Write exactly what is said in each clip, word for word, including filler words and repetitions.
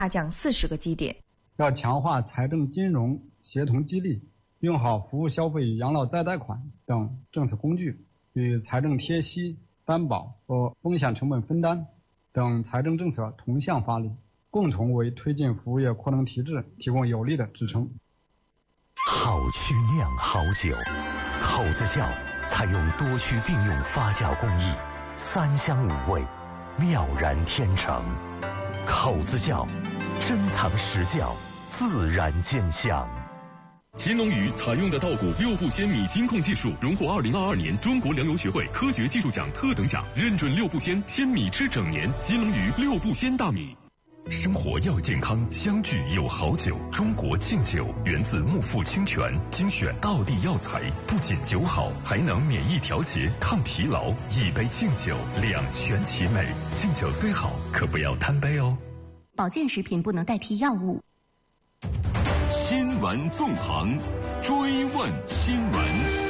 下降四十个基点。 要强化财政金融协同激励，用好服务消费与养老再贷款等政策工具，与财政贴息、担保和风险成本分担等财政政策同向发力，共同为推进服务业扩能提质提供有力的支撑。 好曲酿好酒，口子窖采用多区并用发酵工艺，三香五味，妙然天成。口子窖，珍藏实窖，自然见香。 乾隆鱼采用的稻谷六步鲜米金控技术，荣获二零二二年中国粮油学会科学技术奖特等奖，认准六步鲜，鲜米吃整年。乾隆鱼六步鲜大米。 生活要健康，相聚有好酒。中国敬酒源自木富清泉，精选道地药材，不仅酒好，还能免疫调节、抗疲劳。一杯敬酒，两全其美。敬酒虽好，可不要贪杯哦。 保健食品不能代替药物。 新闻纵横，追问新闻。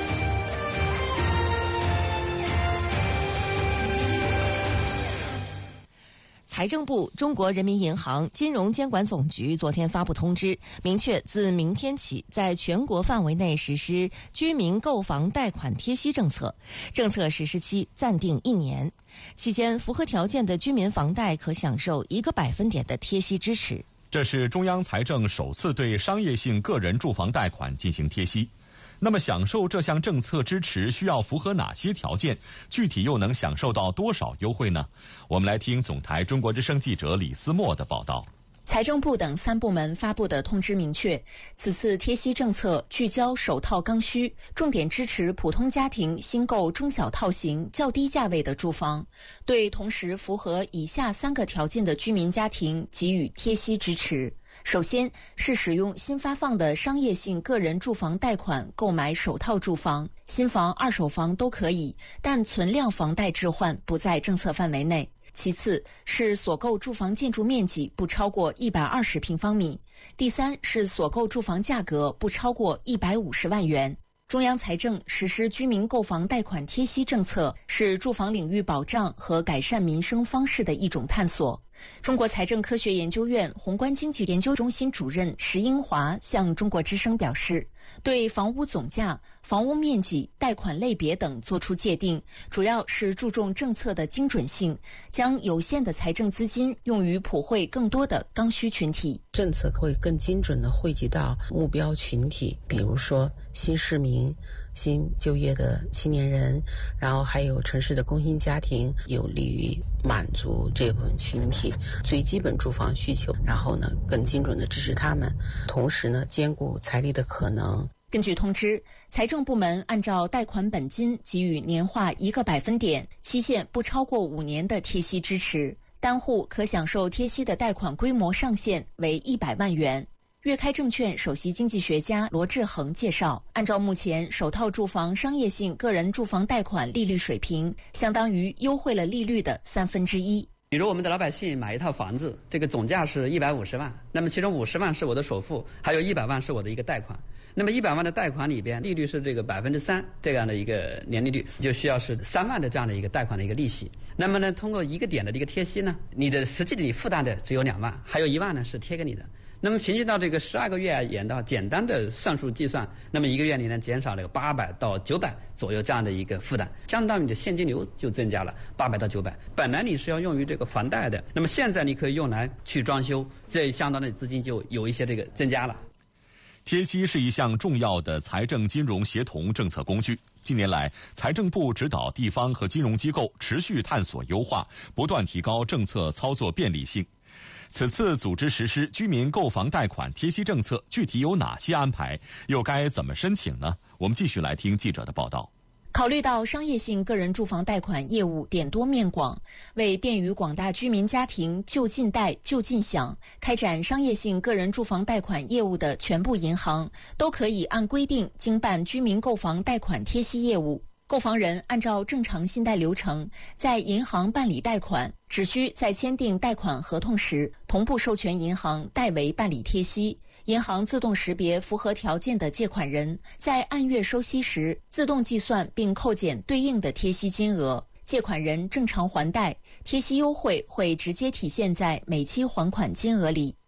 财政部、中国人民银行、金融监管总局昨天发布通知，明确自明天起，在全国范围内实施居民购房贷款贴息政策，政策实施期暂定一年，期间符合条件的居民房贷可享受一个百分点的贴息支持。 这是中央财政首次对商业性个人住房贷款进行贴息。那么享受这项政策支持需要符合哪些条件？具体又能享受到多少优惠呢？我们来听总台中国之声记者李思墨的报道。 财政部等三部门发布的通知明确，此次贴息政策聚焦首套刚需，重点支持普通家庭新购中小套型较低价位的住房，对同时符合以下三个条件的居民家庭给予贴息支持。首先是使用新发放的商业性个人住房贷款购买首套住房，新房、二手房都可以，但存量房贷置换不在政策范围内。其次是所购住房建筑面积不超过一百二十平方米，第三是所购住房价格不超过一百五十万元。中央财政实施居民购房贷款贴息政策，是住房领域保障和改善民生方式的一种探索。中国财政科学研究院宏观经济研究中心主任石英华向中国之声表示，对房屋总价、房屋面积、贷款类别等作出界定，主要是注重政策的精准性，将有限的财政资金用于普惠更多的刚需群体。 政策会更精准地惠及到目标群体，比如说新市民、新就业的青年人，然后还有城市的工薪家庭，有利于满足这部分群体最基本住房需求，然后呢更精准地支持他们，同时呢兼顾财力的可能。 根据通知，财政部门按照贷款本金给予年化一个百分点、期限不超过五年的贴息支持，单户可享受贴息的贷款规模上限为一百万元。粤开证券首席经济学家罗志恒介绍，按照目前首套住房商业性个人住房贷款利率水平，相当于优惠了利率的三分之一。 比如我们的老百姓买一套房子，这个总价是一百五十万，那么其中五十万是我的首付，还有一百万是我的一个贷款。那么一百万的贷款里边，利率是这个百分之三这样的一个年利率，就需要是三万的这样的一个贷款的一个利息。那么呢，通过一个点的一个贴息呢，你的实际的你负担的只有两万，还有一万呢是贴给你的。那么平均到这个十二个月演到简单的算术计算，那么一个月你能减少了八百到九百左右这样的一个负担，相当于你的现金流就增加了八百到九百。本来你是要用于这个还贷的，那么现在你可以用来去装修，这相当的资金就有一些这个增加了。 贴息是一项重要的财政金融协同政策工具。近年来，财政部指导地方和金融机构持续探索优化，不断提高政策操作便利性。此次组织实施居民购房贷款贴息政策，具体有哪些安排？又该怎么申请呢？我们继续来听记者的报道。 考虑到商业性个人住房贷款业务点多面广，为便于广大居民家庭就近贷就近享，开展商业性个人住房贷款业务的全部银行都可以按规定经办居民购房贷款贴息业务。购房人按照正常信贷流程，在银行办理贷款，只需在签订贷款合同时，同步授权银行代为办理贴息。银行自动识别符合条件的借款人，在按月收息时自动计算并扣减对应的贴息金额。借款人正常还贷，贴息优惠会直接体现在每期还款金额里。